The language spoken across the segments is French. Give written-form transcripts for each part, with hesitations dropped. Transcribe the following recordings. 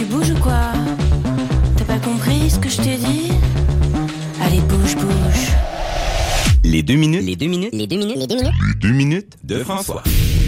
Tu bouges ou quoi? T'as pas compris ce que je t'ai dit? Allez, bouge, bouge. Les 2 minutes. Les 2 minutes. Les 2 minutes de François.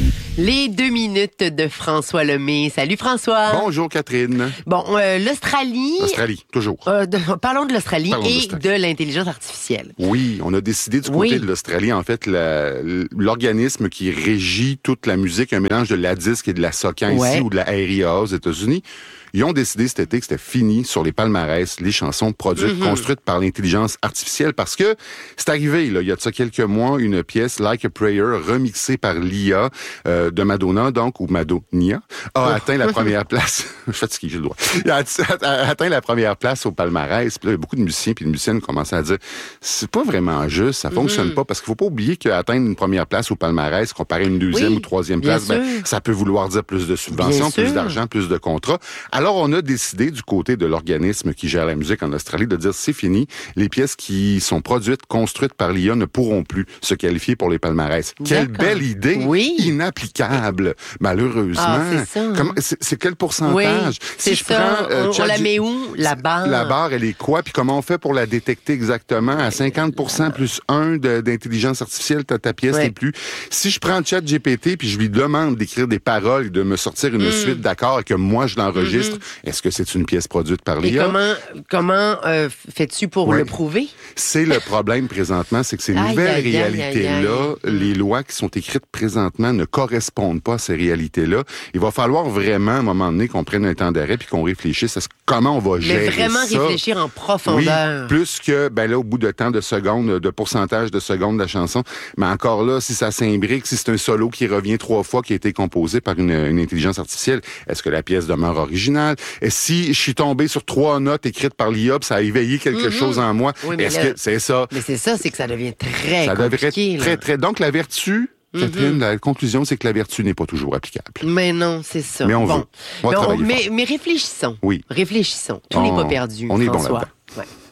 Les 2 minutes de François Lemay. Salut François. Bonjour Catherine. Bon, l'Australie. L'Australie, toujours. Parlons de l'Australie Parlons de et l'Australie. de l'intelligence artificielle. Oui, on a décidé du côté de l'Australie, en fait, l'organisme qui régit toute la musique, un mélange de la disque et de la soca ici ou de la ARIA aux États-Unis. Ils ont décidé cet été que c'était fini sur les palmarès, les chansons produites, construites par l'intelligence artificielle, parce que c'est arrivé, là, il y a de ça quelques mois, une pièce, Like a Prayer, remixée par l'IA de Madonna, donc, ou Madonia, a atteint la première place. Je suis fatigué, j'ai le droit. Il a atteint la première place au palmarès. Puis là, beaucoup de musiciens et de musiciennes commençaient à dire, c'est pas vraiment juste, ça fonctionne pas, parce qu'il faut pas oublier qu'atteindre une première place au palmarès, comparé à une deuxième ou troisième place, ça peut vouloir dire plus de subventions, plus d'argent, plus de contrats. Alors, on a décidé du côté de l'organisme qui gère la musique en Australie de dire c'est fini, les pièces qui sont produites, construites par l'IA ne pourront plus se qualifier pour les palmarès. Quelle belle idée! Inapplicable, malheureusement. C'est quel pourcentage? Si je prends, on la met où? La barre? La barre, elle est quoi? Puis comment on fait pour la détecter exactement? À 50% plus 1 d'intelligence artificielle, ta pièce n'est plus. Si je prends ChatGPT puis je lui demande d'écrire des paroles et de me sortir une suite d'accords et que moi je l'enregistre, est-ce que c'est une pièce produite par l'IA? Et comment fais-tu pour le prouver? C'est le problème présentement, c'est que ces nouvelles réalités-là, les lois qui sont écrites présentement ne correspondent pas à ces réalités-là. Il va falloir vraiment, à un moment donné, qu'on prenne un temps d'arrêt puis qu'on réfléchisse à comment on va gérer ça. Mais vraiment réfléchir en profondeur. Oui, plus que, là, au bout de temps de secondes, de pourcentage de secondes de la chanson. Mais encore là, si ça s'imbrique, si c'est un solo qui revient 3 fois, qui a été composé par une intelligence artificielle, est-ce que la pièce demeure originale? Et si je suis tombé sur 3 notes écrites par l'IA, ça a éveillé quelque chose en moi, est-ce que c'est ça? Mais c'est ça, c'est que ça devient très compliqué. Très. Donc, la vertu, Catherine, la conclusion, c'est que la vertu n'est pas toujours applicable. Mais non, c'est ça. Mais on veut. Mais réfléchissons. Oui. Réfléchissons. Tout n'est pas perdu, on est François. bon là-dedans. Ouais.